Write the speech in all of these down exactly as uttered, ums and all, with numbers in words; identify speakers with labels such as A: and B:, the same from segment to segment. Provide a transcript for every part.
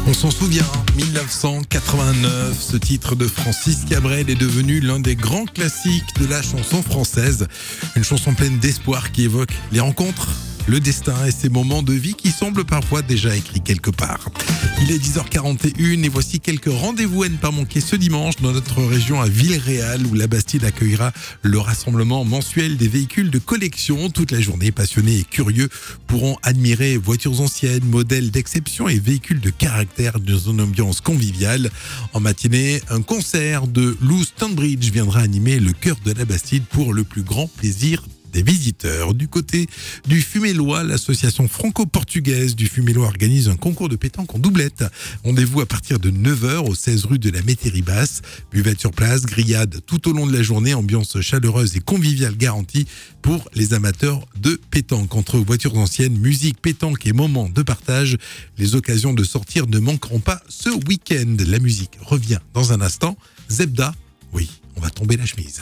A: On s'en souvient, dix-neuf cent quatre-vingt-neuf, ce titre de Francis Cabrel est devenu l'un des grands classiques de la chanson française. Une chanson pleine d'espoir qui évoque les rencontres, le destin et ces moments de vie qui semblent parfois déjà écrits quelque part. Il est dix heures quarante et une et voici quelques rendez-vous à ne pas manquer ce dimanche dans notre région à Villeréal où la Bastide accueillera le rassemblement mensuel des véhicules de collection. Toute la journée, passionnés et curieux pourront admirer voitures anciennes, modèles d'exception et véhicules de caractère dans une ambiance conviviale. En matinée, un concert de Lou Stanbridge viendra animer le cœur de la Bastide pour le plus grand plaisir des visiteurs. Du côté du Fumélois, l'association franco-portugaise du Fumélois organise un concours de pétanque en doublette. Rendez-vous à partir de neuf heures au seize rue de la Métairie Basse. Buvette sur place, grillade tout au long de la journée, ambiance chaleureuse et conviviale garantie pour les amateurs de pétanque. Entre voitures anciennes, musique, pétanque et moments de partage, les occasions de sortir ne manqueront pas ce week-end. La musique revient dans un instant. Zebda, oui, on va tomber la chemise.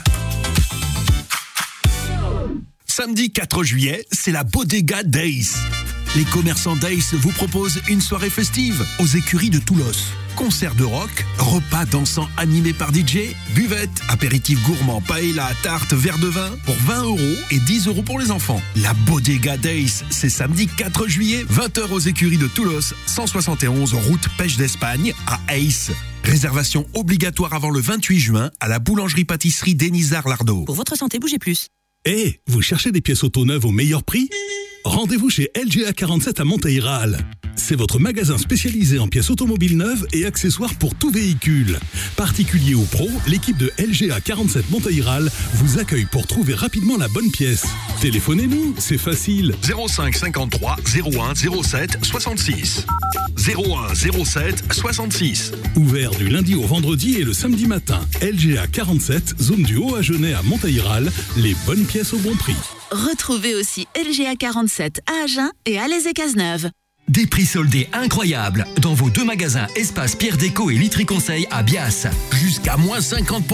B: Samedi quatre juillet, c'est la Bodega Days. Les commerçants Days vous proposent une soirée festive aux écuries de Toulouse. Concert de rock, repas dansants animés par D J, buvette, apéritif gourmand, paella, tarte, verre de vin pour vingt euros et dix euros pour les enfants. La Bodega Days, c'est samedi quatre juillet, vingt heures aux écuries de Toulouse, cent soixante et onze route Pêche d'Espagne à Aïs. Réservation obligatoire avant le vingt-huit juin à la boulangerie-pâtisserie Denisard-Lardo.
C: Pour votre santé, bougez plus.
D: Eh, hey, vous cherchez des pièces auto neuves au meilleur prix ? Rendez-vous chez L G A quarante-sept à Monteyrhal. C'est votre magasin spécialisé en pièces automobiles neuves et accessoires pour tout véhicule. Particulier ou pro, l'équipe de L G A quarante-sept Monteyrhal vous accueille pour trouver rapidement la bonne pièce. Téléphonez-nous, c'est facile.
B: zéro cinq cinquante-trois zéro un zéro sept soixante-six. zéro un zéro sept soixante-six.
D: Ouvert du lundi au vendredi et le samedi matin. L G A quarante-sept, zone du Haut-Agenais à Monteyrhal, les bonnes pièces au bon prix.
C: Retrouvez aussi L G A quarante-sept à Agen et à Les Cazeneuve.
E: Des prix soldés incroyables dans vos deux magasins Espace Pierre Déco et Litry Conseil à Bias. Jusqu'à moins cinquante pour cent.